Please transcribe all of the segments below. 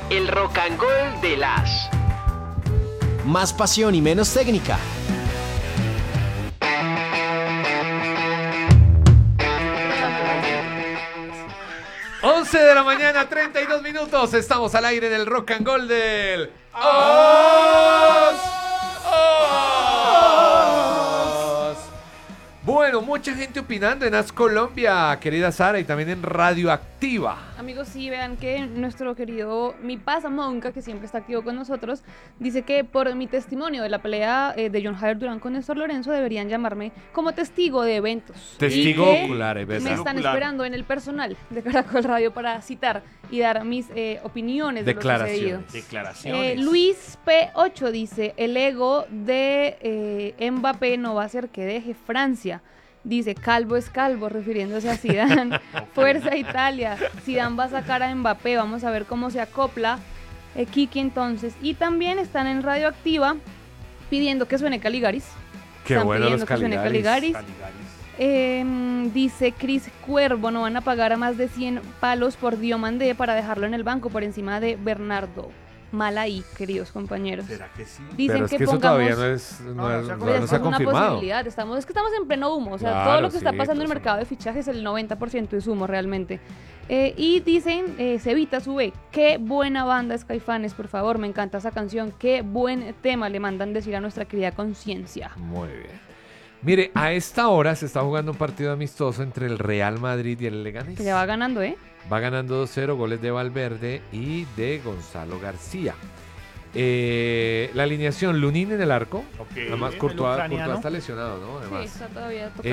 El Rock and Gold de las... Más pasión y menos técnica. De la mañana, 32 minutos. Estamos al aire del Rock and Gold del Os. Bueno, mucha gente opinando en As Colombia, querida Sara, y también en Radioactiva. Amigos, sí, vean que nuestro querido Mi Pasa Monca, que siempre está activo con nosotros, dice que por mi testimonio de la pelea de John Javier Durán con Néstor Lorenzo deberían llamarme como testigo de eventos. Testigo ocular, es verdad. Me están esperando en el personal de Caracol Radio para citar y dar mis opiniones de lo sucedido. Declaraciones. Luis P8 dice, el ego de Mbappé no va a hacer que deje Francia. Dice, calvo es calvo, refiriéndose a Zidane. Fuerza Italia. Zidane va a sacar a Mbappé, vamos a ver cómo se acopla Kiki entonces. Y también están en Radioactiva pidiendo que suene Caligaris. Qué Están bueno pidiendo los que suene Caligaris. Dice Cris Cuervo, no van a pagar a más de 100 palos por Diomandé para dejarlo en el banco por encima de Bernardo. Mal ahí, queridos compañeros. ¿Será que sí? Dicen Pero es que que eso pongamos... todavía no se ha es una confirmado. posibilidad, es que estamos en pleno humo, o sea, Claro, todo lo que está sí, pasando en el mercado de fichajes, el 90% es humo realmente. Y dicen, Cevita sube, qué buena banda es Caifanes, por favor, me encanta esa canción, qué buen tema le mandan decir a nuestra querida conciencia. Muy bien. Mire, a esta hora se está jugando un partido amistoso entre el Real Madrid y el Leganés. Que ya va ganando, Va ganando 2-0, goles de Valverde y de Gonzalo García. La alineación, Lunin en el arco. Okay. Además, Courtois está lesionado, ¿no? Además. Sí, está todavía tocado.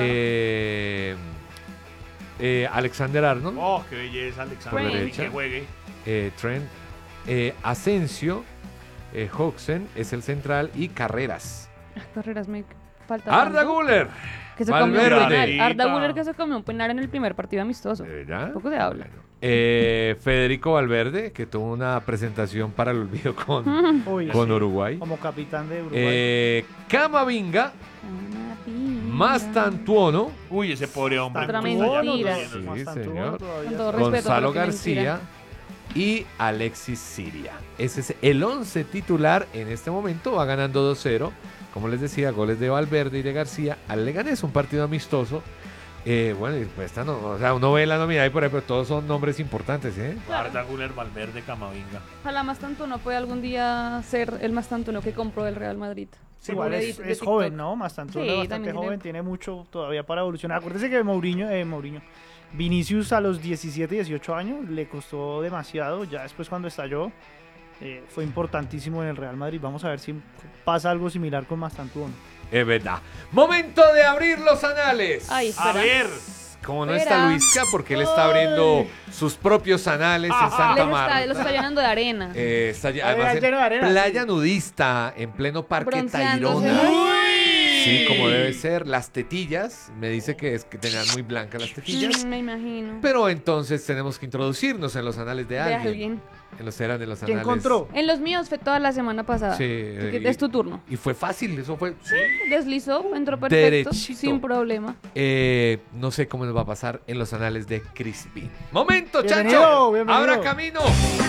Alexander Arnold. Oh, qué belleza, Alexander. Trent. Que juegue. Trent. Asensio. Hodgson es el central y Carreras. Carreras me falta. Arda Güler. Que se comió un Valverde. penal. Arda Güler que se comió un penal en el primer partido amistoso. ¿Ya? Poco se habla. Bueno. Federico Valverde, que tuvo una presentación para el olvido con Uruguay. Como capitán de Uruguay. Camavinga. Mastantuono. Uy, ese pobre hombre. Otra mentira. Sí, señor. Con todo respeto, Gonzalo pero qué García y Alexis Siria. Ese es el 11 titular en este momento. Va ganando 2-0. Como les decía, goles de Valverde y de García al Leganés, un partido amistosto. Bueno, pues esta no, o sea, uno ve la nómina ahí por ahí, pero todos son nombres importantes, Arda Güler, Valverde, Camavinga. Ojalá Mastantuono puede algún día ser el Mastantuono que compró el Real Madrid. Sí, igual es joven, ¿no? Mastantuono Sí, bastante también joven, tiene mucho todavía para evolucionar. Acuérdese que Vinicius a los 17, 18 años le costó demasiado, ya después cuando estalló fue importantísimo en el Real Madrid. Vamos a ver si pasa algo similar con Mastantuono. Es verdad. Momento de abrir los anales. Ay, A ver. Como no está Luisca, porque él está abriendo sus propios anales en Santa Marta. Los está llenando de arena. Está además en lleno de arena, playa nudista, en pleno Parque Bronceándose. Tayrona. Uy. Sí, como debe ser. Las tetillas, me dice que tenían muy blancas las tetillas. Me imagino. Pero entonces tenemos que introducirnos en los anales de De alguien. alguien. En los eran de los ¿Quién anales. encontró? En los míos fue toda la semana pasada. Sí. Es tu turno. Y fue fácil, eso fue. Deslizó, entró perfecto, Derechito. sin problema. No sé cómo nos va a pasar en los anales de Crispin. ¡Momento, Bienvenido, Chacho! bienvenido. ¡Abra camino!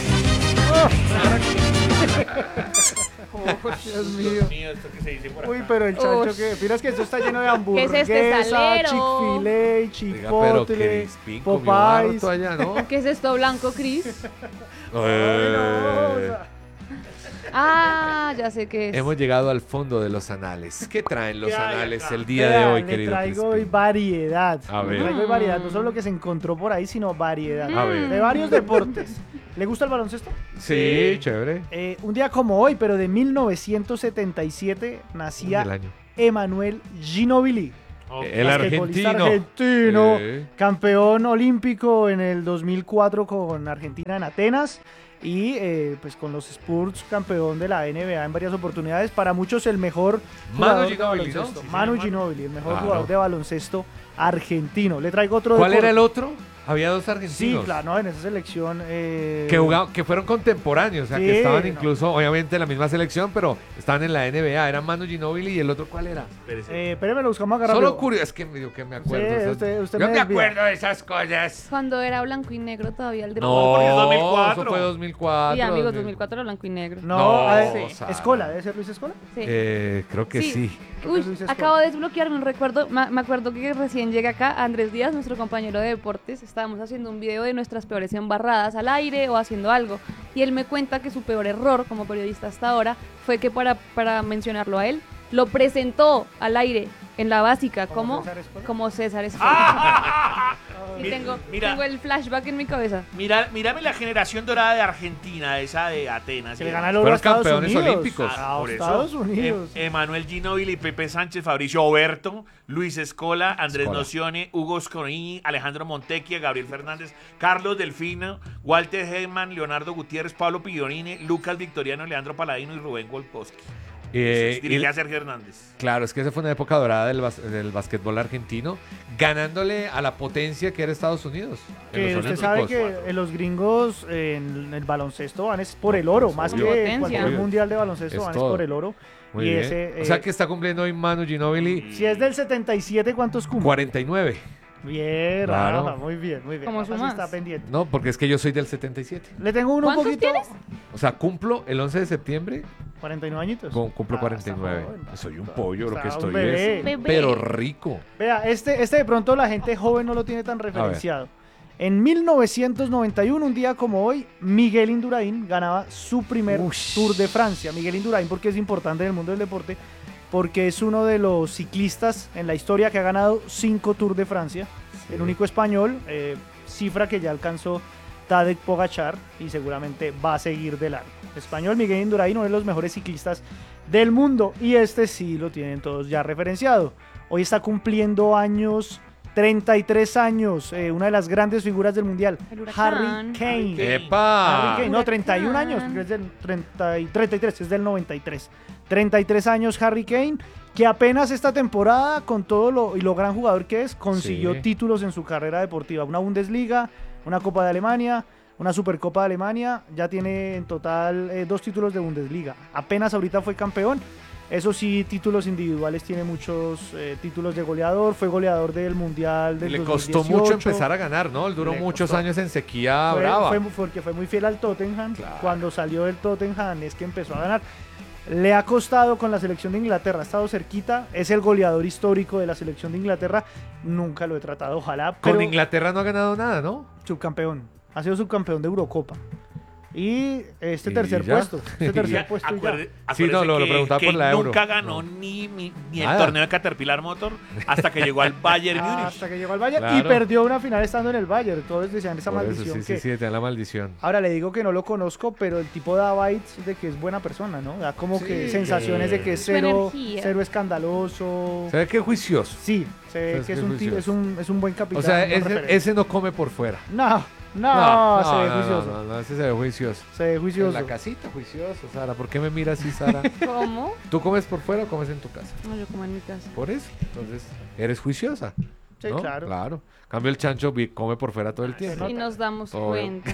Dios mío. Dios mío, esto que se dice por acá. Uy, pero el chacho Uy. que... Miras que esto está lleno de ¿Qué hamburguesa, es este salero? Chick-fil-A, Oiga, pero Chipotle, Crispin comió Popeyes. harto allá, ¿no? ¿Qué es esto blanco, Cris? Ay, no, o sea, Ah, ya sé qué es. Hemos llegado al fondo de los anales. ¿Qué traen los ¿Qué hay anales acá? el día vea, de hoy, le querido traigo hoy Crispin? variedad. A ver. Le traigo hoy variedad, no solo lo que se encontró por ahí, sino variedad. A ver. De varios deportes. ¿Le gusta el baloncesto? Sí, chévere. Un día como hoy, pero de 1977, nacía El año. Emanuel Ginóbili. El basquetbolista argentino. argentino, Sí. campeón olímpico en el 2004 con Argentina en Atenas y pues con los Spurs campeón de la NBA en varias oportunidades. Para muchos el mejor Manu jugador de Ginóbili, baloncesto. ¿no? Manu Ginóbili, el mejor Claro. jugador de baloncesto argentino. Le traigo otro ¿Cuál deporte. era el otro? Había dos Sí, argentinos. claro, no, en esa selección. Que fueron contemporáneos, o sea, Sí, que estaban no. incluso, obviamente, en la misma selección, pero estaban en la NBA. Eran Manu Ginóbili y el otro, ¿cuál era? Espéreme, lo buscamos acá Solo rápido. curioso, es que medio que me acuerdo. Sí, esas- usted yo me me desvía. acuerdo de esas cosas. Cuando era blanco y negro todavía el de No, porque es 2004. eso fue 2004. Sí, amigos, 2000. 2004 era blanco y negro. No, No, a ver, Sara. Escola, ¿debe ser Luis Escola? Sí. Creo que sí. Uy, Luis Escola. acabo de desbloquearme un recuerdo. Me acuerdo que recién llegué acá Andrés Díaz, nuestro compañero de deportes. Estábamos haciendo un video de nuestras peores embarradas al aire o haciendo algo. Y él me cuenta que su peor error como periodista hasta ahora fue que para mencionarlo a él, lo presentó al aire en la básica ¿Como como César Escola? como César Escola. Sí, Mi- mira. tengo el flashback en mi cabeza. Mírame la generación dorada de Argentina, esa de Atenas. Se le y gana el demás. oro a Fueron Estados campeones Unidos. olímpicos. A Por eso, Estados Unidos. Emanuel Ginóbili, Pepe Sánchez, Fabricio Oberto, Luis Escola, Andrés Escola. Nocione, Hugo Scorini, Alejandro Montecchia, Gabriel Fernández, Carlos Delfino, Walter Heyman, Leonardo Gutiérrez, Pablo Pillonini, Lucas Victoriano, Leandro Paladino y Rubén Golkowski. Y- Dirigía a Sergio Hernández. Claro, es que esa fue una época dorada del básquetbol argentino, ganándole a la potencia que era Estados Unidos. en Que los usted sabe Olímpicos. que los gringos en el baloncesto van es por el oro, más obvio. que Potencia. cualquier Obvio. mundial de baloncesto Es van todo. es por el oro. Muy y bien. ese, O sea que está cumpliendo hoy Manu Ginóbili si es del 77, ¿cuántos cumple? 49. Bien, Claro. Rafa, muy bien, muy bien. ¿Cómo Rafa sí sumas? está pendiente. No, porque es que yo soy del 77. Le tengo uno un ¿Cuántos poquito. tienes? O sea, cumplo el 11 de septiembre, 49 añitos. cumplo Ah, 49. está joven, Soy un está- pollo, lo está que un estoy bebé. es. Bebé. Pero rico. Vea, este de pronto la gente joven no lo tiene tan referenciado. En 1991, un día como hoy, Miguel Indurain ganaba su primer Tour de Francia. Miguel Indurain, porque es importante en el mundo del deporte, porque es uno de los ciclistas en la historia que ha ganado 5 Tours de Francia. El único español, cifra que ya alcanzó Tadej Pogačar y seguramente va a seguir de largo. Español, Miguel Indurain, uno de los mejores ciclistas del mundo, y este sí lo tienen todos ya referenciado. Hoy está cumpliendo años, 33 años, una de las grandes figuras del mundial, El huracán. Harry Kane. ¡Epa! Harry Kane, no, 31 años, porque es del 33, es del 93. 33 años Harry Kane, que apenas esta temporada, con todo lo gran jugador que es, consiguió Sí. títulos en su carrera deportiva. Una Bundesliga, una Copa de Alemania, una Supercopa de Alemania, ya tiene en total 2 títulos de Bundesliga. Apenas ahorita fue campeón. Eso sí, títulos individuales, tiene muchos títulos de goleador, fue goleador del Mundial del Le 2018. costó mucho empezar a ganar, ¿no? Él duró Le muchos costó. años en sequía Fue- brava. porque fue muy fiel al Tottenham. Claro. Cuando salió del Tottenham es que empezó a ganar. Le ha costado con la selección de Inglaterra, ha estado cerquita. Es el goleador histórico de la selección de Inglaterra. Nunca lo he tratado, ojalá. Con Pero Inglaterra no ha ganado nada, ¿no? subcampeón. Ha sido subcampeón de Eurocopa. Y este ¿Y tercer ya? puesto. Este ¿Y tercer ya? puesto. y ya. Sí, no, lo preguntaba por la Euro. Nunca ganó No. ni el Nada. torneo de Caterpillar Motor hasta que llegó al Bayern Múnich. Hasta que llegó al Bayern y Claro. perdió una final estando en el Bayern. Todos decían esa Por eso, maldición. sí, que... sí, te da la maldición. Ahora le digo que no lo conozco, pero el tipo da vibes de que es buena persona, ¿no? Da como Sí. que sensaciones de que es Su cero, energía. cero escandaloso. Se ve que es juicioso. Sí, se ve Es que es que un, es tipo- juicioso. es un buen capitán. O sea, un buen referente. ese no come por fuera. No, se ve juicioso. No, ese se ve juicioso. Se ve En juicioso. la casita, juicioso, Sara. ¿Por qué me miras así, Sara? ¿Cómo? ¿Tú comes por fuera o comes en tu casa? No, yo como en mi casa. Por eso. Entonces, eres juiciosa. Sí, ¿no? claro. Claro. Cambio el chancho come por fuera todo el tiempo. Y nos damos Todo. cuenta.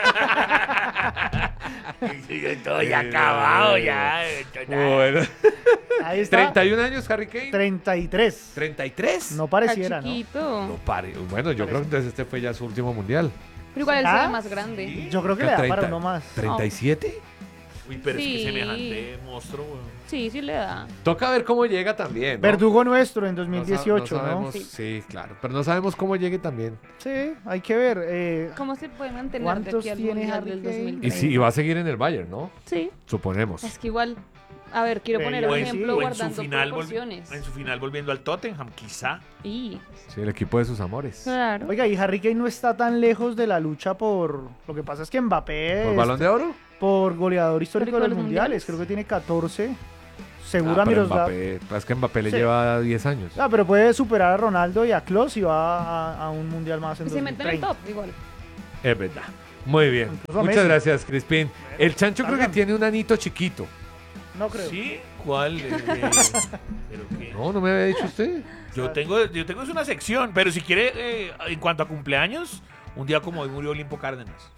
Estoy acabado ya. Bueno. Ahí está. 31 años, Harry Kane. 33. 33. No Está pareciera, ¿no? chiquito. No pare. Bueno, yo creo que entonces este fue ya su último mundial. Pero igual él se ve Ah, más grande. Yo creo que le da para uno más. ¿37? Uy, pero es Sí. que semejante monstruo, weón. Sí, sí le da. Toca ver cómo llega también. ¿no? Verdugo nuestro en No 2018, ¿no? sabemos, sí, claro. Pero no sabemos cómo llegue también. Sí, hay que ver. ¿Cómo se puede mantener de ¿Cuántos aquí al tiene Mundial Harry del Kane? 2030? Y sí, y va a seguir en el Bayern, ¿no? Sí, Suponemos. es que igual, a ver, quiero poner O un en- ejemplo O en su guardando final, proporciones. en su final volviendo al Tottenham, quizá. Y, Sí, el equipo de sus amores. claro. Oiga, y Harry Kane no está tan lejos de la lucha por... Lo que pasa es que Mbappé... ¿Por es balón de oro? por goleador histórico de los ¿Histórico de los mundiales. mundiales? Creo que tiene 14. Seguro Ah, a pero Miroslav. Mbappé, es que Mbappé le Sí. lleva 10 años. Ah, pero puede superar a Ronaldo y a Klose y va a un mundial más en Y se mete en el 2030. top, igual. Es verdad. Muy bien. Incluso Muchas Messi. gracias, Crispín. El chancho creo que Salgan. tiene un anito chiquito. No creo. ¿Sí? ¿Cuál? ¿Pero qué? No, no me había dicho usted. Yo tengo es una sección, pero si quiere, en cuanto a cumpleaños, Un día como hoy murió Olimpo Cárdenas.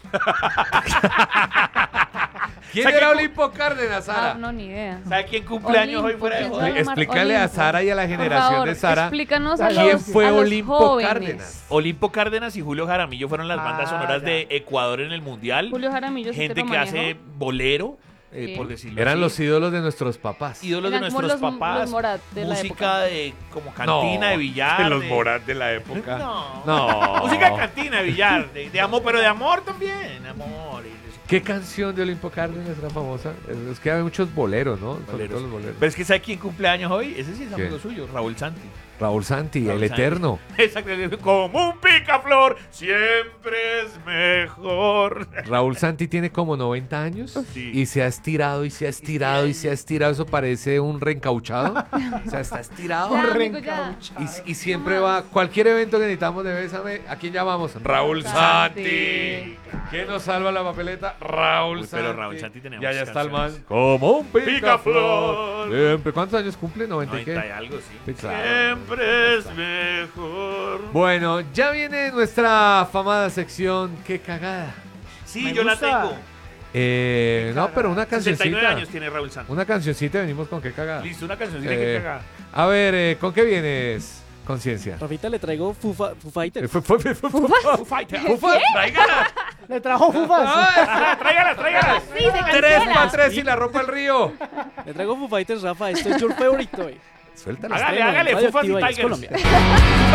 ¿Quién ¿Sabe era quién Olimpo Cárdenas, Sara? No, ni idea. ¿Sabe quién cumple años hoy Olimpo, fuera de ¿quién joda? sabe? Explícale a Olimpo. Sara y a la Por generación favor, de Sara. explícanos a ¿Quién los, fue a los Olimpo jóvenes. Cárdenas? Olimpo Cárdenas y Julio Jaramillo fueron las bandas Ah, sonoras ya. de Ecuador en el Mundial. Julio Jaramillo sí te Gente lo que manejo. hace bolero, Sí. por decirlo Eran así. los ídolos de nuestros papás. ídolos de Eran como nuestros los papás. Morat de la música época. de como cantina de billar. de los Morat de la época. No. No. Música de cantina de billar, de amor, pero de amor también, amor. ¿Qué canción de Olimpo Cárdenas era famosa? Es que hay muchos boleros, ¿no? Sobre Boleros. todo los boleros. Pero es que ¿sabe quién cumple años hoy? Ese sí es ¿Quién? amigo suyo, Raúl Santi. Raúl Santi, Raúl el Santi. eterno. Exacto, como un picaflor, siempre es mejor. Raúl Santi tiene como 90 años Sí. y se ha estirado y se ha estirado y se ha estirado. Eso parece un reencauchado. O sea, está estirado. Ya, amigo, ya. Y siempre va, cualquier evento que necesitamos de Bésame, ¿a quién llamamos? Raúl Santi. Santi. ¿Quién nos salva la papeleta? Raúl Uy, Santi. pero Raúl Santi tenía Ya muchas está el man. canciones. Como un Picaflor. picaflor. Siempre. ¿Cuántos años cumple? ¿90 y 90 y qué? algo, sí. Sí, claro. Siempre es mejor. Bueno, ya viene nuestra famada sección ¿Qué cagada? Sí, Me yo gusta. la tengo. No, pero una 69 cancioncita. años tiene Raúl Santi. Una cancioncita, venimos con qué cagada. Listo, una cancioncita Eh, que caga. A ver, ¿con qué vienes? Conciencia. Rafita, le traigo Foo Fighters. Tráigala, Le trajo fufas. tráigala. Sí, se Tres cancela. para tres y la ropa al río. Le traigo Foo Fighters, Rafa. Esto es your favorite, hoy. Suéltala. Hágale, Estreno en hágale, Radio Fufas y Activa Hits Tigers. Colombia.